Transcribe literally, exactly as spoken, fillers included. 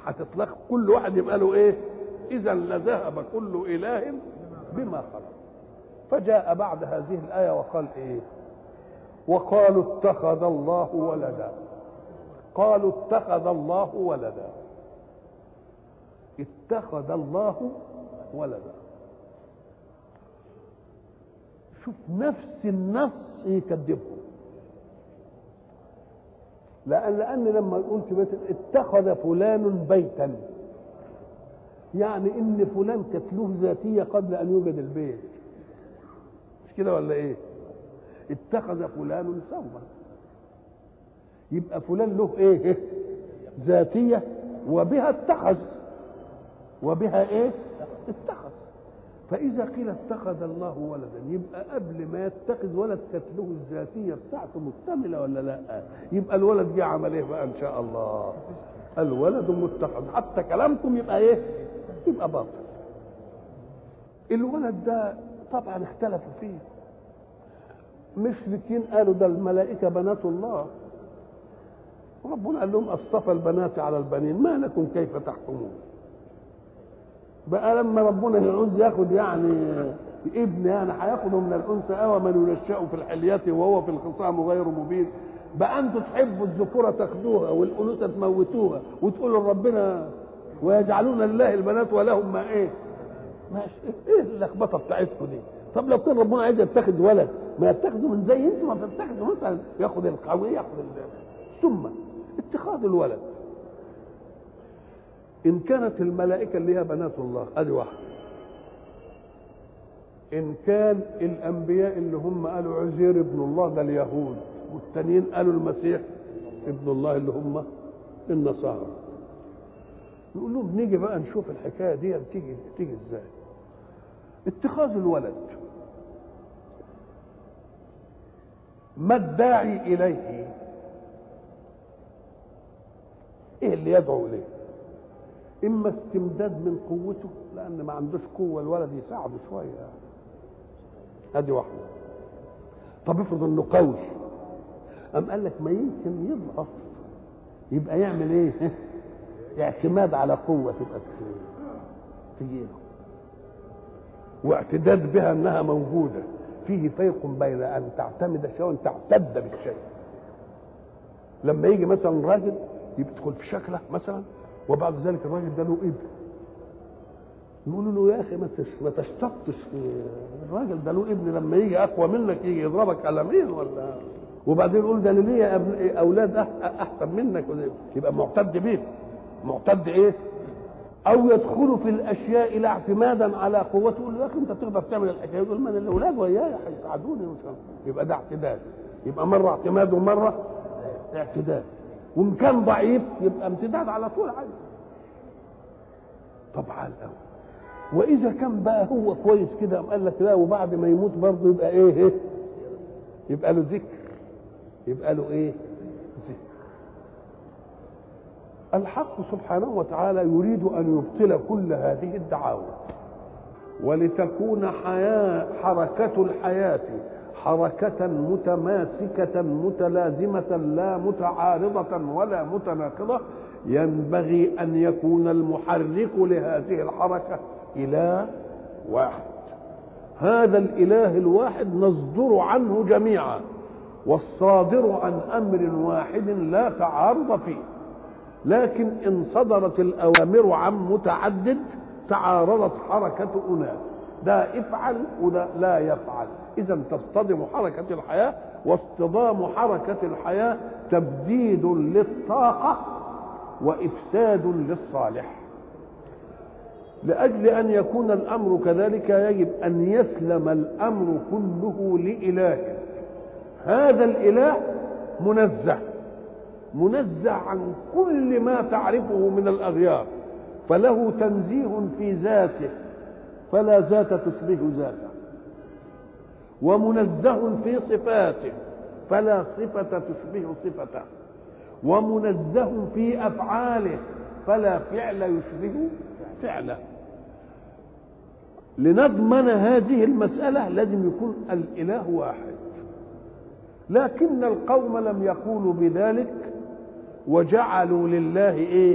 هتطلق كل واحد يبقى له ايه؟ اذا لذهب كل اله بما خلق. فجاء بعد هذه الايه وقال ايه؟ وقالوا اتخذ الله ولدا. قالوا اتخذ الله ولدا. اتخذ الله ولدا. شوف نفس النص يكذبه. لأن لأن لما قلت مثلا اتخذ فلان بيتا، يعني إن فلان كانت له ذاتية قبل أن يوجد البيت، مش كده ولا إيه؟ اتخذ فلان ثوبا، يبقى فلان له إيه؟ ذاتية، وبها اتخذ، وبها إيه؟ اتخذ. فإذا قيل اتخذ الله ولدا، يبقى قبل ما يتخذ ولد كانت له الذاتية بتاعته مكتملة ولا لا؟ يبقى الولد جه عمل ايه بقى؟ إن شاء الله الولد متخذ. حتى كلامكم يبقى ايه؟ يبقى باطل. الولد ده طبعا اختلفوا فيه. مشركين قالوا ده الملائكة بنات الله، ربنا قال لهم اصطفى البنات على البنين، ما لكم كيف تحكمون؟ بقى لما ربنا يعوز ياخد يعني ابن، يعني هياخده من الانثى او من ينشأ في الحلية وهو في الخصام غير مبين. بقى انتوا تحبوا الذكوره تاخدوها والانوثه تموتوها وتقولوا لربنا ويجعلون لله البنات ولهم ما ايه؟ ماشي، ايه اللخبطه بتاعتكم دي؟ طب لو كان ربنا عايز يتخذ ولد ما يتخذه من زي انتوا ما بتتخذوا، مثلا ياخد القوي ياخد ثم اتخاذ الولد. إن كانت الملائكة اللي هي بنات الله أدي واحدة، إن كان الأنبياء اللي هم قالوا عزير ابن الله ده اليهود، والتانيين قالوا المسيح ابن الله اللي هم النصارى، نقول لهم نيجي بقى نشوف الحكاية دي تيجي تيجي إزاي. اتخاذ الولد ما الداعي إليه؟ إيه اللي يدعو إليه؟ إما استمداد من قوته، لأن ما عندوش قوة الولد يساعده شوية يعني. هذه واحدة. طب افرض إنه قوي، أم قال لك ما يمكن يضعف، يبقى يعمل إيه؟ اعتماد على قوة تبقى تجيله، واعتداد بها أنها موجودة. فيه فرق بين أن تعتمد الشيء وأن تعتد بالشيء. لما يجي مثلا راجل يدخل في شكله مثلا، وبعد ذلك الراجل ده له ابن، يقولوا له يا اخي ما تشتطش في الراجل ده له ابن، لما يجي اقوى منك يجي يضربك قلمين ولا، وبعدين يقول ده انا ليا اولاد احسن منك، يبقى معتد بيه. معتد ايه؟ او يدخل في الاشياء لا اعتمادا على قوته، يقول له يا اخي انت تقدر تعمل الحكايه، يقول ما الاولاد وياي هيساعدوني، يبقى ده اعتداد. يبقى مره اعتماد ومره اعتداد. وان كان ضعيف يبقى امتداد على طول عادي. طبعا قوي. واذا كان بقى هو كويس كده قال لك لا، وبعد ما يموت برضه يبقى ايه؟ ايه؟ يبقى له ذكر. يبقى له ايه؟ ذكر. الحق سبحانه وتعالى يريد ان يبطل كل هذه الدعاوى، ولتكون حياة حركة الحياة حركة متماسكة متلازمة لا متعارضة ولا متناقضة، ينبغي أن يكون المحرك لهذه الحركة إله واحد. هذا الإله الواحد نصدر عنه جميعا، والصادر عن أمر واحد لا تعارض فيه. لكن إن صدرت الأوامر عن متعدد تعارضت حركة أناس، ده افعل وده لا يفعل، إذا تصطدم حركة الحياة، واصطدام حركة الحياة تبديد للطاقة وإفساد للصالح. لأجل أن يكون الأمر كذلك يجب أن يسلم الأمر كله لإله. هذا الإله منزه منزه عن كل ما تعرفه من الأغيار، فله تنزيه في ذاته فلا ذات تشبه ذاته، ومنزه في صفاته فلا صفة تشبه صفته، ومنزه في أفعاله فلا فعل يشبه فعله. لنضمن هذه المسألة لازم يكون الإله واحد. لكن القوم لم يقولوا بذلك وجعلوا لله إيه؟